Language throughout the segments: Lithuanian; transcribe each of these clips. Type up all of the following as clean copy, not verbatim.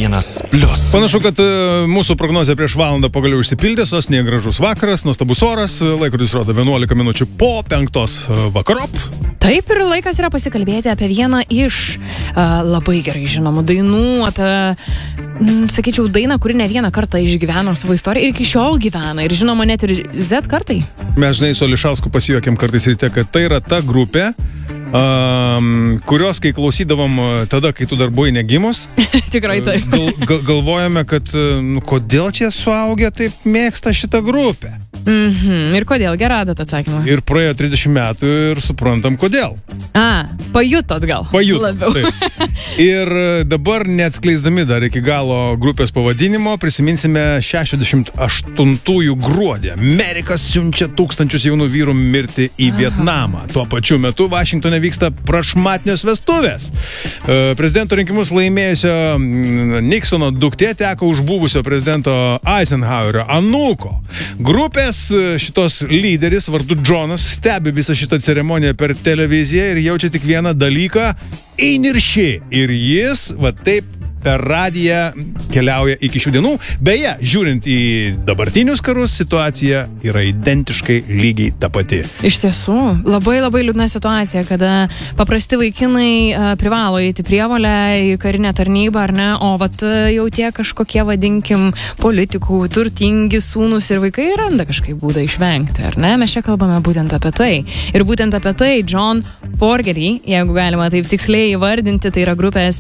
91+. Panašu, kad mūsų prognozija prieš valandą pagaliau išsipildė, sostinėje gražus vakaras, nuostabus oras, laikrodis rodo 11 minučių po 5 vakarop. Taip, ir laikas yra pasikalbėti apie vieną iš labai gerai žinomų dainų, apie, sakyčiau, dainą, kuri ne vieną kartą išgyveno savo istoriją ir iki šiol gyvena. Ir žinoma, net ir Z kartai. Mes, žinai, su Ališausku pasijuokėm kartais ryte, kad tai yra ta grupė, kurios, kai klausydavom tada, kai tu dar buvai negimus, Tikrai taip. Galvojame, kad kodėl čia suaugę taip mėgsta šitą grupę. Ir kodėl? Geradot atsakymą. Ir praėjo 30 metų ir suprantam, kodėl. Pajutot gal? Pajutot, labiau. taip. Ir dabar, neatskleisdami dar iki galo grupės pavadinimo, prisiminsime 68-ųjų gruodį. Amerika siunčia tūkstančius jaunų vyrų mirti į Vietnamą. Tuo pačiu metu Vašingtone vyksta prašmatnios vestuvės. Prezidento rinkimus laimėjusio Nixono duktė teko už buvusio prezidento Eisenhowerio anūko. Grupės šitos lyderis vardu Džonas stebi visą šitą ceremoniją per televiziją ir jaučia tik vieną dalyką – įniršį. Ir jis, va taip, per radiją keliauja iki šių dienų. Beje, žiūrint į dabartinius karus, situacija yra identiškai lygiai ta pati. Iš tiesų, labai labai liūdna situacija, kada paprasti vaikinai privalo įti prievolę į karinę tarnybą, ar ne, o vat jau tie kažkokie, vadinkim, politikų, turtingi sūnus ir vaikai randa kažkaip būdą išvengti, ar ne? Mes čia kalbame būtent apie tai. Ir būtent apie tai John Fogerty, jeigu galima taip tiksliai įvardinti, tai yra grupės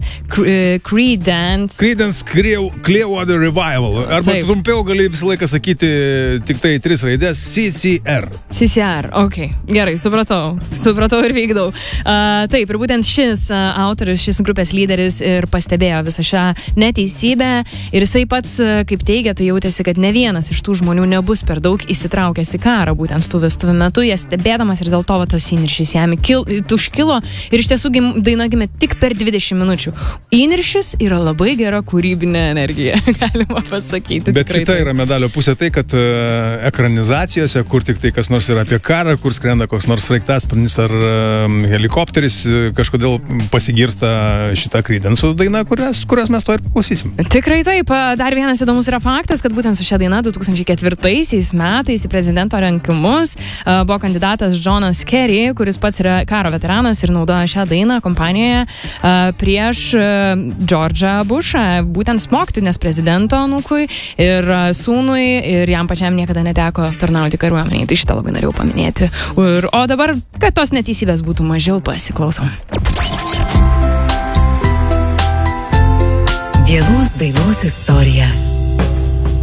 Creedence Clearwater Revival. Arba taip. Trumpiau gali visą laiką sakyti tik tai 3 raidės CCR. CCR, ok. Gerai, supratau ir vykdau. Taip, ir būtent šis autorius, šis grupės lyderis ir pastebėjo visą šią neteisybę ir jisai pats, kaip teigia, tai jautėsi, kad ne vienas iš tų žmonių nebus per daug įsitraukęs į karą būtent tų vestuvių metu, jas stebėdamas ir dėl to tas įniršis jam užkilo ir iš tiesų daina gimė tik per 20 minučių. Įniršis yra labai gera kūrybinė energija, galima pasakyti. Bet kita yra medalio pusė tai, kad ekranizacijose, kur tik tai kas nors yra apie karą, kur skrenda koks nors sraigtasparnis ar helikopteris, kažkodėl pasigirsta šitą Creedence daina, kurias mes to ir paklausysim. Tikrai taip. Dar vienas įdomus yra faktas, kad būtent su šia daina 2004 metais į prezidento rinkimus buvo kandidatas Johnas Kerry, kuris pats yra karo veteranas ir naudoja šią dainą kompanijoje prieš George'ą Bushą, būtent smogti, nes prezidento anūkui ir sūnui ir jam pačiam niekada neteko tarnauti kariuomenėje. Tai šitą labai norėjau paminėti. O dabar, kad tos neteisybės būtų mažiau, pasiklausom. Dienos dainos istorija.